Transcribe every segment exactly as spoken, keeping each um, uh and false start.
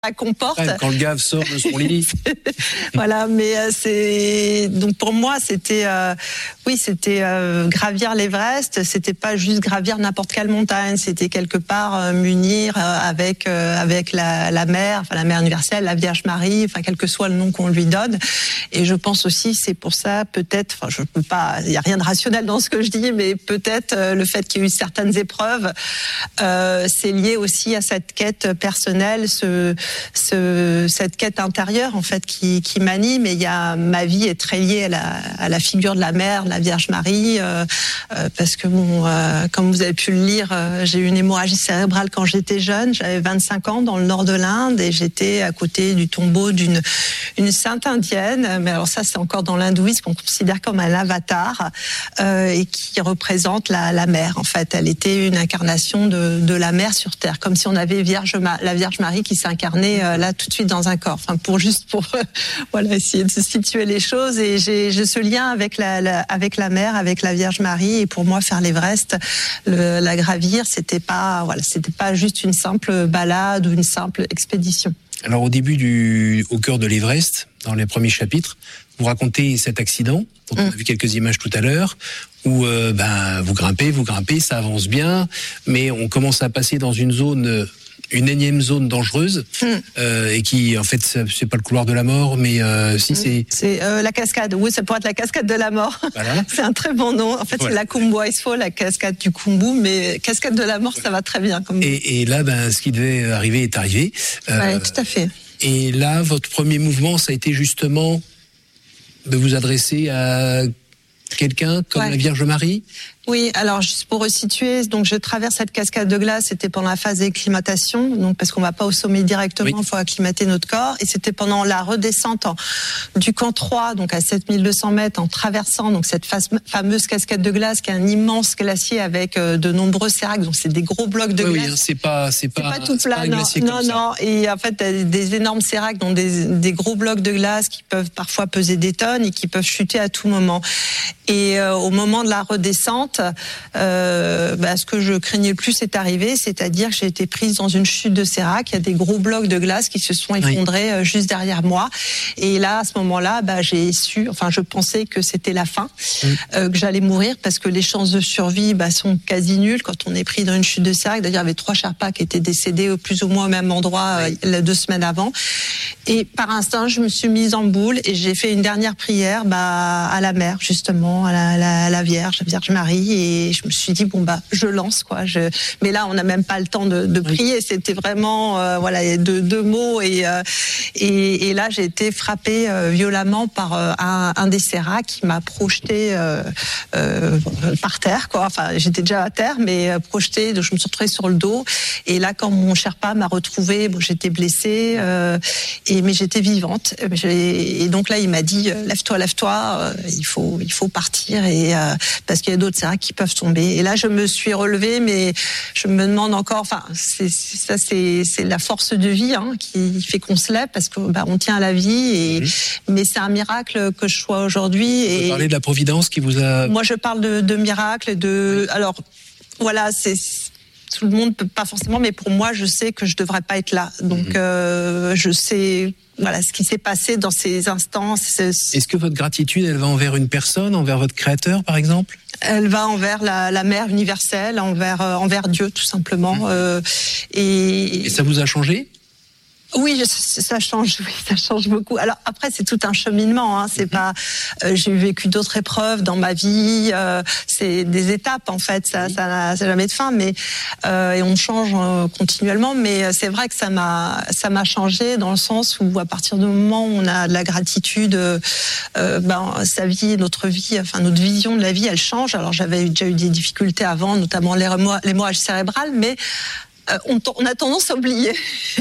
comporte. Ouais, quand le gave sort de son lit. Voilà, mais euh, c'est donc pour moi c'était euh, oui c'était euh, gravir l'Everest, c'était pas juste gravir n'importe quelle montagne, c'était quelque part euh, m'unir euh, avec euh, avec la, la mère, enfin la mère universelle, la Vierge Marie, enfin quel que soit le nom qu'on lui donne. Et je pense aussi c'est pour ça peut-être, enfin je peux pas, il y a rien de rationnel dans ce que je dis, mais peut-être euh, le fait qu'il y ait eu certaines épreuves, euh, c'est lié aussi à cette quête personnelle, ce Ce, cette quête intérieure en fait qui, qui m'anime. Et il y a ma vie est très liée à la, à la figure de la mère, de la Vierge Marie, euh, euh, parce que bon, euh, comme vous avez pu le lire, euh, j'ai eu une hémorragie cérébrale quand j'étais jeune. J'avais vingt-cinq ans dans le nord de l'Inde et j'étais à côté du tombeau d'une une sainte indienne. Mais alors ça, c'est encore dans l'hindouisme qu'on considère comme un avatar euh, et qui représente la, la mère. En fait, elle était une incarnation de, de la mère sur terre, comme si on avait Vierge, la Vierge Marie qui s'incarnait euh, là tout de suite dans un corps. Enfin, pour juste pour euh, voilà essayer de se situer les choses. Et j'ai, j'ai ce lien avec la, la avec la mère, avec la Vierge Marie. Et pour moi, faire l'Everest, le, la gravir, c'était pas voilà, c'était pas juste une simple balade ou une simple expédition. Alors au début du, au cœur de l'Everest, dans les premiers chapitres, vous racontez cet accident, dont on a vu quelques images tout à l'heure, où euh, ben vous grimpez, vous grimpez, ça avance bien, mais on commence à passer dans une zone, une énième zone dangereuse, mm. euh, et qui en fait c'est pas le couloir de la mort, mais euh, si mm. c'est c'est euh, la cascade. Oui, ça pourrait être la cascade de la mort. Voilà. C'est un très bon nom. En fait, voilà. C'est la Khumbu Icefall, la cascade du Khumbu, mais cascade de la mort, voilà. Ça va très bien. Comme et, et là, ben ce qui devait arriver est arrivé. Euh, oui, tout à fait. Et là, votre premier mouvement, ça a été justement de vous adresser à quelqu'un comme ouais. la Vierge Marie. Oui, alors juste pour resituer, donc je traverse cette cascade de glace, c'était pendant la phase d'acclimatation, donc parce qu'on va pas au sommet directement, il oui. faut acclimater notre corps, et c'était pendant la redescente en, du camp trois, donc à sept mille deux cents mètres, en traversant donc cette phase, fameuse cascade de glace qui est un immense glacier avec euh, de nombreux séracs, donc c'est des gros blocs de oui, glace. Oui, c'est pas c'est pas, c'est pas tout plat, pas un non, glacier non, comme non, ça. Et en fait des, des énormes séracs, donc des, des gros blocs de glace qui peuvent parfois peser des tonnes et qui peuvent chuter à tout moment. Et euh, au moment de la redescente, euh, bah, ce que je craignais le plus est arrivé, c'est-à-dire que j'ai été prise dans une chute de sérac. Il y a des gros blocs de glace qui se sont effondrés oui. juste derrière moi. Et là, à ce moment-là, bah, j'ai su, enfin, je pensais que c'était la fin, oui. euh, que j'allais mourir parce que les chances de survie bah, sont quasi nulles quand on est pris dans une chute de sérac. D'ailleurs, il y avait trois Sherpas qui étaient décédés plus ou moins au même endroit oui. euh, deux semaines avant. Et par instinct, je me suis mise en boule et j'ai fait une dernière prière bah, à la mère, justement, à la, la, la Vierge, la Vierge Marie. Et je me suis dit bon bah je lance quoi. Je... Mais là on n'a même pas le temps de, de prier. Oui. C'était vraiment euh, voilà deux, deux mots et, euh, et et là j'ai été frappée euh, violemment par euh, un, un des séracs qui m'a projetée euh, euh, par terre quoi. Enfin j'étais déjà à terre mais euh, projetée. Donc je me suis retrouvée sur le dos. Et là quand mon Sherpa m'a retrouvée, bon j'étais blessée euh, et mais j'étais vivante. J'ai... Et donc là il m'a dit lève-toi lève-toi. Euh, il faut il faut partir et euh, parce qu'il y a d'autres séracs qui peuvent tomber. Et là, je me suis relevée, mais je me demande encore. Enfin, c'est, ça, c'est, c'est la force de vie hein, qui fait qu'on se lève parce que bah, on tient à la vie. Et mmh. mais c'est un miracle que je sois aujourd'hui. Vous et parlez de la providence qui vous a. Moi, je parle de, de miracle. De oui. Alors, voilà, c'est. Tout le monde peut pas forcément, mais pour moi, je sais que je devrais pas être là. Donc, mmh. euh, je sais. Voilà ce qui s'est passé dans ces instants. C'est... Est-ce que votre gratitude, elle va envers une personne, envers votre créateur, par exemple ? Elle va envers la, la mère universelle, envers, euh, envers Dieu, tout simplement. Mmh. Euh, et... et ça vous a changé ? Oui, ça change, oui, ça change beaucoup. Alors après, c'est tout un cheminement. Hein. C'est mmh. pas, euh, j'ai vécu d'autres épreuves dans ma vie. Euh, c'est des étapes en fait. Ça, mmh. ça n'a jamais de fin. Mais euh, et on change euh, continuellement. Mais c'est vrai que ça m'a, ça m'a changé dans le sens où à partir du moment où on a de la gratitude, euh, ben sa vie, notre vie, enfin notre vision de la vie, elle change. Alors j'avais déjà eu des difficultés avant, notamment l'hémorragie cérébrale, mais On, on a tendance à oublier.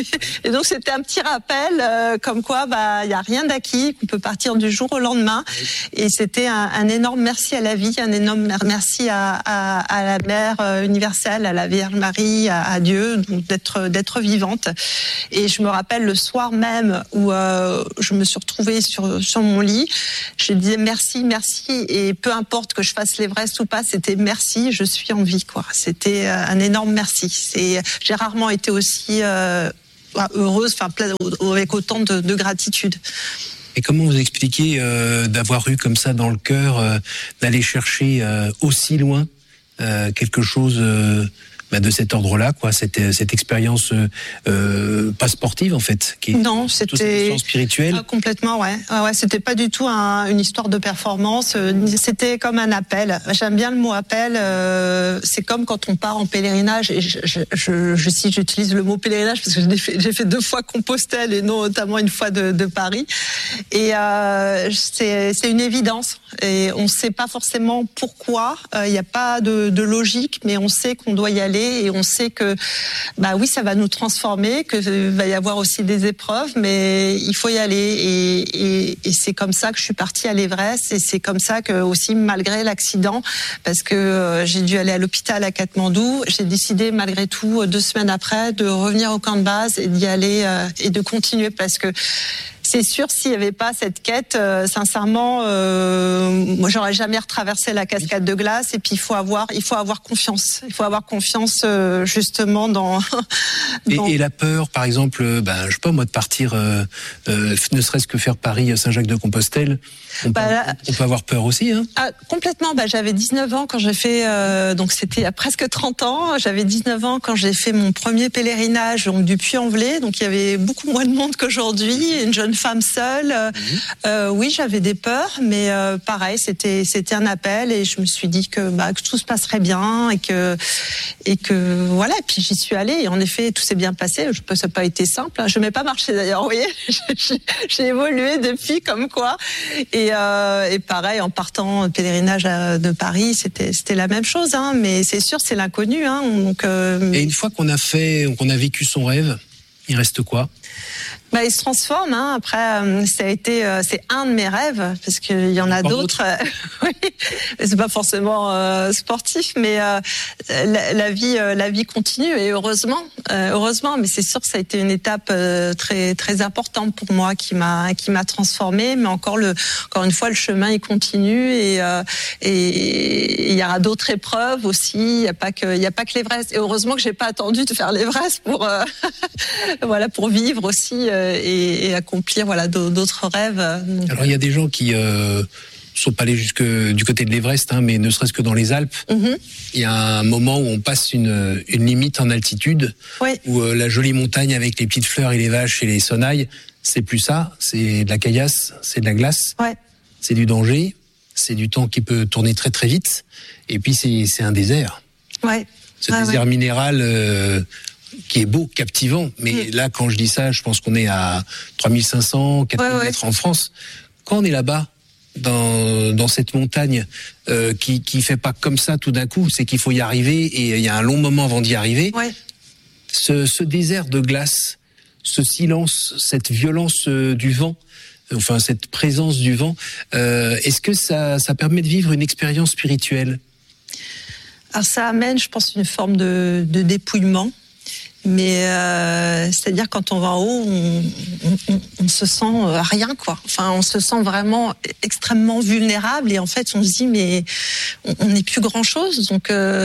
Et donc c'était un petit rappel euh, comme quoi bah il y a rien d'acquis, qu'on peut partir du jour au lendemain. Et c'était un, un énorme merci à la vie, un énorme merci à, à, à la Mère universelle, à la Vierge Marie, à, à Dieu, donc d'être d'être vivante. Et je me rappelle le soir même où euh, je me suis retrouvée sur sur mon lit, je disais merci, merci, et peu importe que je fasse l'Everest ou pas, c'était merci, je suis en vie quoi. C'était un énorme merci. C'est J'ai rarement été aussi euh, heureuse, enfin avec autant de, de gratitude. Et comment vous expliquez euh, d'avoir eu comme ça dans le cœur euh, d'aller chercher euh, aussi loin euh, quelque chose euh, bah, de cet ordre-là, quoi, cette, cette expérience euh, euh, pas sportive en fait, qui est non, c'était spirituelle. Ah, complètement, ouais. Ah, ouais, c'était pas du tout un, une histoire de performance. C'était comme un appel. J'aime bien le mot appel. Euh, c'est comme quand on part en pèlerinage. Et je, je, je, je si j'utilise le mot pèlerinage parce que j'ai fait, j'ai fait deux fois Compostelle et non notamment une fois de, de Paris. Et euh, c'est, c'est une évidence. Et on sait pas forcément pourquoi. Il euh, n'y a pas de, de logique, mais on sait qu'on doit y aller. Et on sait que, bah oui, ça va nous transformer, que va y avoir aussi des épreuves, mais il faut y aller. Et, et, et c'est comme ça que je suis partie à l'Everest. Et c'est comme ça que aussi, malgré l'accident, parce que euh, j'ai dû aller à l'hôpital à Katmandou, j'ai décidé malgré tout deux semaines après de revenir au camp de base et d'y aller euh, et de continuer parce que. C'est sûr, s'il n'y avait pas cette quête, euh, sincèrement, euh, moi, j'aurais jamais retraversé la cascade de glace. Et puis, il faut avoir, il faut avoir confiance. Il faut avoir confiance, euh, justement, dans. dans... Et, et la peur, par exemple, ben, je sais pas moi, de partir, euh, euh, ne serait-ce que faire Paris-Saint-Jacques-de-Compostelle. On, bah, peut, là... on peut avoir peur aussi, hein. Ah, complètement. Bah, j'avais dix-neuf ans quand j'ai fait, euh, donc c'était il y a presque trente ans. J'avais dix-neuf ans quand j'ai fait mon premier pèlerinage, donc du Puy-en-Velay. Donc il y avait beaucoup moins de monde qu'aujourd'hui. Une jeune femme seule. Mmh. Euh, oui, j'avais des peurs, mais euh, pareil, c'était c'était un appel et je me suis dit que, bah, que tout se passerait bien et que et que voilà. Et puis j'y suis allée et en effet tout s'est bien passé. Je ça n'a pas été simple. Hein. Je n'ai pas marché d'ailleurs. Vous voyez, j'ai, j'ai évolué depuis comme quoi. Et, euh, et pareil, en partant de pèlerinage à, de Paris, c'était c'était la même chose. Hein, mais c'est sûr, c'est l'inconnu. Hein, donc. Euh... Et une fois qu'on a fait, qu'on a vécu son rêve, il reste quoi? Bah, il se transforme. Hein. Après, ça a été, c'est un de mes rêves parce qu'il y en a d'autres. Oui, c'est pas forcément euh, sportif, mais euh, la, la vie, euh, la vie continue et heureusement, euh, heureusement. Mais c'est sûr que ça a été une étape euh, très, très importante pour moi qui m'a, qui m'a transformée. Mais encore le, encore une fois, le chemin il continue et euh, et il y aura d'autres épreuves aussi. Il y a pas que, il y a pas que l'Everest. Et heureusement que j'ai pas attendu de faire l'Everest pour, euh, voilà, pour vivre aussi. Euh, Et, et accomplir voilà d'autres rêves. Donc, alors il y a des gens qui euh, sont pas allés jusque du côté de l'Everest, hein, mais ne serait-ce que dans les Alpes, mm-hmm. il y a un moment où on passe une, une limite en altitude, oui. où euh, la jolie montagne avec les petites fleurs et les vaches et les sonnailles, c'est plus ça, c'est de la caillasse, c'est de la glace, ouais. c'est du danger, c'est du temps qui peut tourner très très vite, et puis c'est, c'est un désert. Ouais. Ce ah, désert ouais. minéral. Euh, qui est beau, captivant, mais mmh. là, quand je dis ça, je pense qu'on est à trois mille cinq cents, quatre mille ouais, mètres ouais. en France. Quand on est là-bas, dans, dans cette montagne, euh, qui, qui fait pas comme ça tout d'un coup, c'est qu'il faut y arriver, et il y a un long moment avant d'y arriver. Ouais. Ce, ce désert de glace, ce silence, cette violence euh, du vent, enfin, cette présence du vent, euh, est-ce que ça, ça permet de vivre une expérience spirituelle? Alors, ça amène, je pense, une forme de, de dépouillement. Mais euh, c'est-à-dire quand on va en haut, on, on, on se sent rien, quoi. Enfin, on se sent vraiment extrêmement vulnérable et en fait, on se dit mais on n'est plus grand-chose. Donc, euh,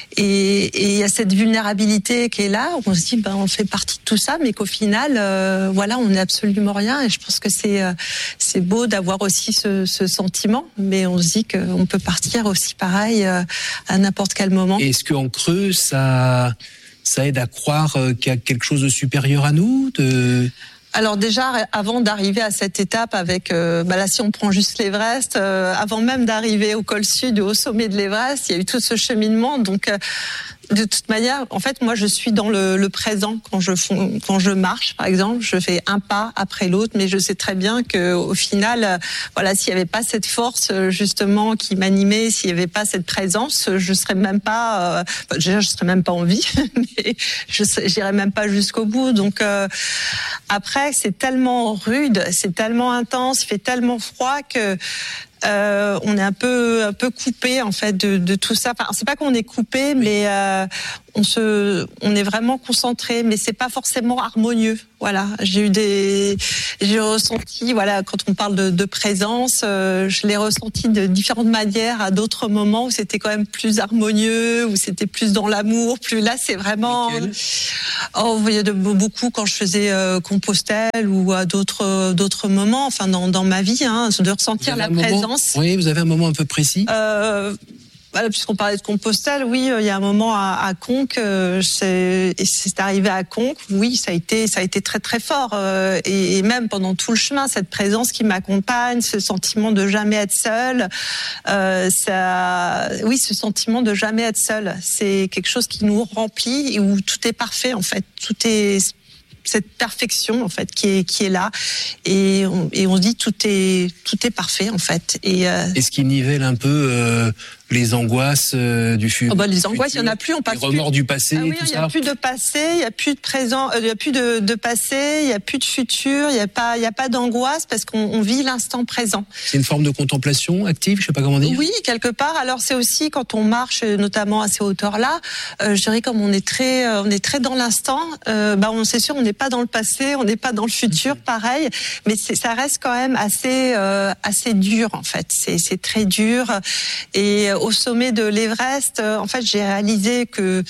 et il y a cette vulnérabilité qui est là. On se dit ben on fait partie de tout ça, mais qu'au final, euh, voilà, on n'est absolument rien. Et je pense que c'est euh, c'est beau d'avoir aussi ce, ce sentiment, mais on se dit qu'on peut partir aussi pareil euh, à n'importe quel moment. Et est-ce qu'en creux, ça ça aide à croire qu'il y a quelque chose de supérieur à nous, de... Alors déjà, avant d'arriver à cette étape avec, euh, bah là si on prend juste l'Everest, euh, avant même d'arriver au col sud, au sommet de l'Everest, il y a eu tout ce cheminement. Donc euh, de toute manière, en fait, moi je suis dans le, le présent quand je fond, quand je marche, par exemple, je fais un pas après l'autre, mais je sais très bien que au final, euh, voilà, s'il y avait pas cette force justement qui m'animait, s'il y avait pas cette présence, je serais même pas, euh, enfin, déjà je serais même pas en vie, mais je j'irais même pas jusqu'au bout. Donc euh, après, c'est tellement rude, c'est tellement intense, il fait tellement froid que euh, on est un peu un peu coupé en fait de, de tout ça. Enfin, c'est pas qu'on est coupé, mais euh, on se, on est vraiment concentré, mais c'est pas forcément harmonieux. Vous Voilà, j'ai eu des, j'ai ressenti, voilà, quand on parle de, de présence, euh, je l'ai ressenti de différentes manières à d'autres moments où c'était quand même plus harmonieux, où c'était plus dans l'amour. Plus là, c'est vraiment. Lesquels ? Oh, vous voyez, de beaucoup quand je faisais euh, Compostelle ou à d'autres d'autres moments, enfin dans dans ma vie, hein, de ressentir la présence. Moment, oui, vous avez un moment un peu précis. Euh, Voilà, puisqu'on parlait de Compostelle, oui, il y a un moment à, à Conques, euh, c'est, c'est arrivé à Conques, oui, ça a été, ça a été très très fort, euh, et, et même pendant tout le chemin, cette présence qui m'accompagne, ce sentiment de jamais être seul, euh, ça, oui, ce sentiment de jamais être seul, c'est quelque chose qui nous remplit et où tout est parfait en fait, tout est cette perfection en fait qui est qui est là et on, et on se dit tout est tout est parfait en fait et euh, est-ce qu'il nivelle un peu euh, les angoisses euh, du futur? Oh bah les angoisses, il y en a plus, on passe les remords plus. du passé, ah oui, tout il y ça. a plus de passé, il y a plus de présent, euh, il y a plus de, de passé, il y a plus de futur, il y a pas, il y a pas d'angoisse parce qu'on on vit l'instant présent. C'est une forme de contemplation active, je sais pas comment dire. Oui, quelque part. Alors c'est aussi quand on marche, notamment à ces hauteurs-là, euh, je dirais comme on est très, euh, on est très dans l'instant. Euh, bah on c'est sûr, on n'est pas dans le passé, on n'est pas dans le futur, pareil. Mais c'est, ça reste quand même assez, euh, assez dur en fait. C'est, c'est très dur. Et au sommet de l'Everest, en fait, j'ai réalisé que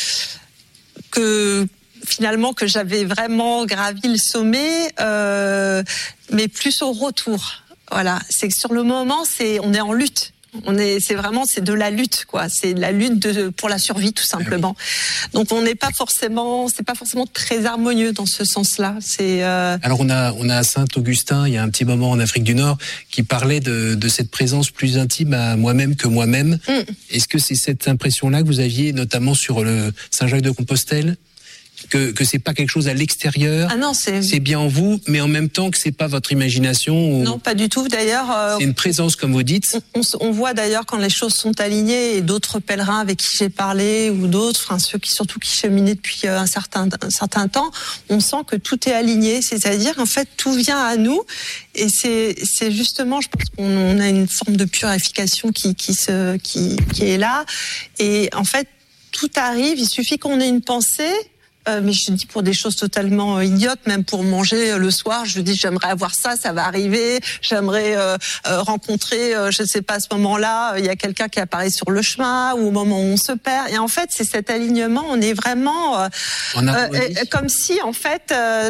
que finalement que j'avais vraiment gravi le sommet, euh, mais plus au retour. Voilà, c'est que sur le moment, c'est on est en lutte. On est, c'est vraiment, c'est de la lutte, quoi. C'est de la lutte de, pour la survie, tout simplement. Oui. Donc, on n'est pas forcément, c'est pas forcément très harmonieux dans ce sens-là. C'est. Euh... Alors, on a, on a Saint-Augustin, il y a un petit moment en Afrique du Nord, qui parlait de, de cette présence plus intime à moi-même que moi-même. Mm. Est-ce que c'est cette impression-là que vous aviez, notamment sur le Saint-Jacques-de-Compostelle? Que, que c'est pas quelque chose à l'extérieur, ah non, c'est... c'est bien en vous, mais en même temps que c'est pas votre imagination ou... Non, pas du tout. D'ailleurs, euh, c'est une présence, comme vous dites. On, on, on voit d'ailleurs quand les choses sont alignées et d'autres pèlerins avec qui j'ai parlé ou d'autres, enfin ceux qui surtout qui cheminaient depuis un certain un certain temps, on sent que tout est aligné. C'est-à-dire en fait tout vient à nous et c'est c'est justement, je pense qu'on a une forme de purification qui qui se qui qui est là et en fait tout arrive. Il suffit qu'on ait une pensée. Euh, mais je dis pour des choses totalement euh, idiotes, même pour manger euh, le soir, je dis j'aimerais avoir ça, ça va arriver, j'aimerais euh, euh, rencontrer, euh, je sais pas à ce moment-là, il euh, y a quelqu'un qui apparaît sur le chemin ou au moment où on se perd. Et en fait, c'est cet alignement, on est vraiment euh, euh, comme si en fait euh,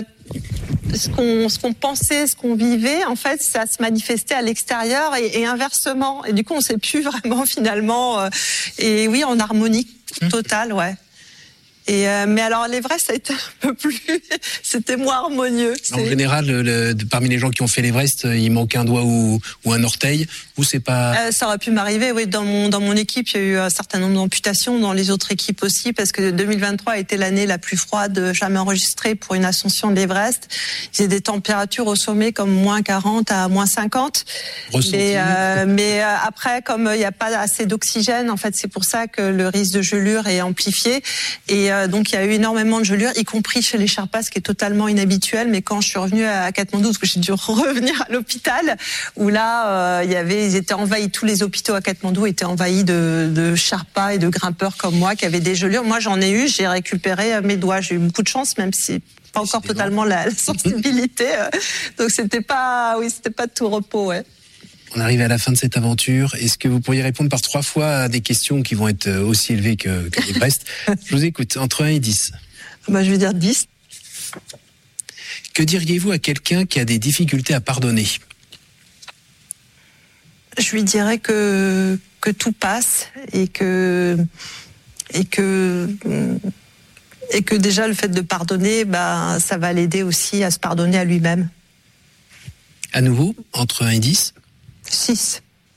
ce qu'on ce qu'on pensait, ce qu'on vivait, en fait, ça se manifestait à l'extérieur et, et inversement. Et du coup, on sait plus vraiment finalement. Euh, et oui, en harmonie totale, ouais. Et euh, mais alors l'Everest ça a été un peu plus, c'était moins harmonieux. En général, le, le, parmi les gens qui ont fait l'Everest, il manque un doigt ou, ou un orteil. Ou c'est pas. Euh, ça aurait pu m'arriver, oui. Dans mon dans mon équipe, il y a eu un certain nombre d'amputations. Dans les autres équipes aussi, parce que deux mille vingt-trois a été l'année la plus froide jamais enregistrée pour une ascension de l'Everest. Il y a des températures au sommet comme moins quarante à moins cinquante. Et, euh, mais euh, après, comme il n'y a pas assez d'oxygène, en fait, c'est pour ça que le risque de gelure est amplifié. Et donc il y a eu énormément de gelures, y compris chez les Sherpas, ce qui est totalement inhabituel. Mais quand je suis revenue à Katmandou, parce que j'ai dû revenir à l'hôpital, où là euh, il y avait, ils étaient envahis, tous les hôpitaux à Katmandou étaient envahis de, de Sherpas et de grimpeurs comme moi qui avaient des gelures. Moi j'en ai eu, j'ai récupéré mes doigts, j'ai eu beaucoup de chance, même si pas encore totalement la, la sensibilité. Donc c'était pas, oui, c'était pas de tout repos, ouais. On arrive à la fin de cette aventure. Est-ce que vous pourriez répondre par trois fois à des questions qui vont être aussi élevées que, que l'Everest? Je vous écoute, entre un et dix. Bah, je vais dire dix. Que diriez-vous à quelqu'un qui a des difficultés à pardonner? Je lui dirais que, que tout passe et que, et que, et que déjà le fait de pardonner, bah, ça va l'aider aussi à se pardonner à lui-même. À nouveau, entre un et dix? six.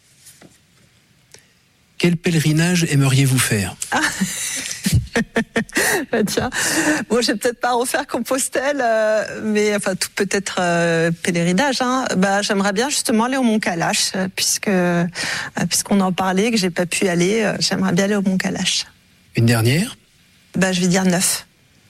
Quel pèlerinage aimeriez-vous faire? Ah. Bah tiens, bon, je vais peut-être pas refaire Compostelle, euh, mais enfin tout peut-être euh, pèlerinage. Hein. Bah, j'aimerais bien justement aller au Mont Kalash, puisque euh, puisqu'on en parlait, que j'ai pas pu aller. Euh, j'aimerais bien aller au Mont Kalash. Une dernière? Bah, je vais dire neuf.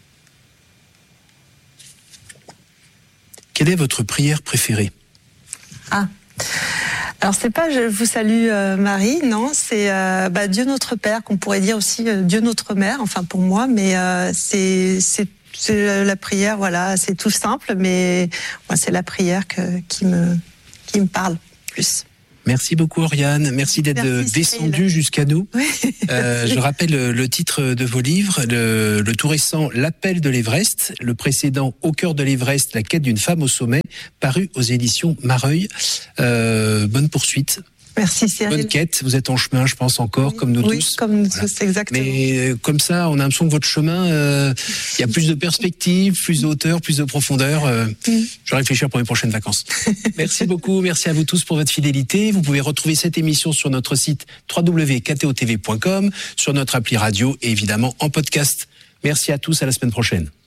Quelle est votre prière préférée? Ah. Alors c'est pas je vous salue euh, Marie, non, c'est euh, bah, Dieu notre Père, qu'on pourrait dire aussi euh, Dieu notre Mère, enfin pour moi, mais euh, c'est c'est c'est la prière, voilà, c'est tout simple, mais moi, c'est la prière que, qui me, qui me parle plus. Merci beaucoup Oriane, merci d'être merci, descendue jusqu'à nous. Oui. Euh, je rappelle le titre de vos livres, le, le tout récent L'appel de l'Everest, le précédent Au cœur de l'Everest, la quête d'une femme au sommet, paru aux éditions Mareuil. Euh, bonne poursuite. Merci Cyril. Bonne quête, vous êtes en chemin, je pense encore, oui, comme nous oui, tous. Oui, comme nous voilà. tous, exactement. Mais euh, comme ça, on a l'impression que votre chemin, il euh, y a plus de perspectives, plus de hauteur, plus de profondeur. Euh, mm. Je vais réfléchir pour mes prochaines vacances. Merci beaucoup, merci à vous tous pour votre fidélité. Vous pouvez retrouver cette émission sur notre site w w w point k t o t v point com, sur notre appli radio et évidemment en podcast. Merci à tous, à la semaine prochaine.